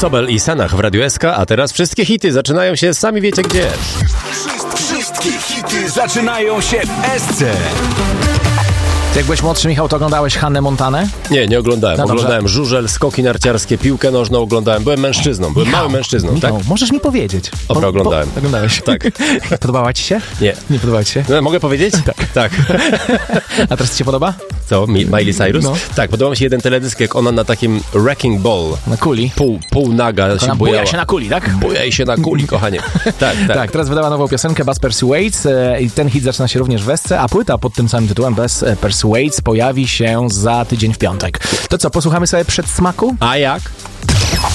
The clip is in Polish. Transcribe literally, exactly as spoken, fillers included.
Sobel i Sanach w Radiu S K, a teraz wszystkie hity zaczynają się sami wiecie gdzie. Wszystkie hity zaczynają się w S C. Jak byłeś młodszy, Michał, to oglądałeś Hannę Montanę? Nie, nie oglądałem. No oglądałem żużel, skoki narciarskie, piłkę nożną oglądałem. Byłem mężczyzną, byłem Michał, małym mężczyzną, Michał, tak? możesz mi powiedzieć. Dobra, oglądałem. Po, oglądałeś? Tak. Podobała ci się? Nie. Nie podobała ci się? No, mogę powiedzieć? Tak. tak. A teraz ci się podoba? Co? Mi- Miley Cyrus? No. Tak, podobał mi się jeden teledysk, jak ona na takim wrecking ball, Na kuli. pół, pół naga się Ona bujała. buja się na kuli, tak? Bujaj się na kuli, kochanie. Tak, tak. Tak, teraz wydała nową piosenkę Buzz Persuades e, i ten hit zaczyna się również w S C, a płyta pod tym samym tytułem Buzz Persuades pojawi się za tydzień w piątek. To co, posłuchamy sobie przedsmaku? A jak?